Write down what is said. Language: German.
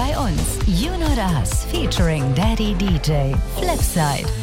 bei uns. You Know Das featuring Daddy DJ Flipside.